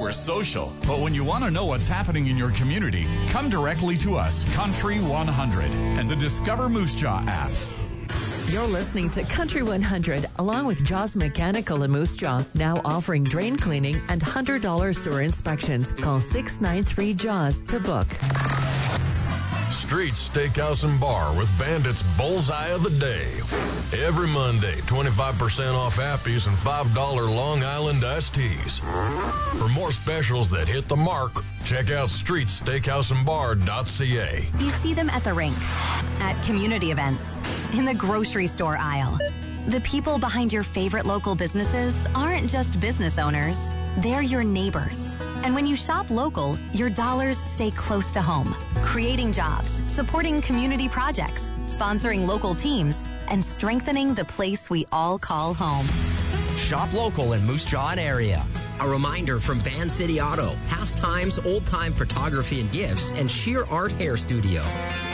We're social, but when you want to know what's happening in your community, come directly to us, Country 100, and the Discover Moose Jaw app. You're listening to Country 100 along with Jaws Mechanical and Moose Jaw, now offering drain cleaning and $100 sewer inspections. Call 693-JAWS to book. Street Steakhouse and Bar with Bandit's Bullseye of the Day. Every Monday, 25% off Appies and $5 Long Island iced teas. For more specials that hit the mark, check out streetsteakhouseandbar.ca. You see them at the rink, at community events, in the grocery store aisle. The people behind your favorite local businesses aren't just business owners, they're your neighbors. And when you shop local, your dollars stay close to home, creating jobs, supporting community projects, sponsoring local teams, and strengthening the place we all call home. Shop local in Moose Jaw and area. A reminder from Van City Auto, Pastimes, Old Time Photography and Gifts, and Sheer Art Hair Studio.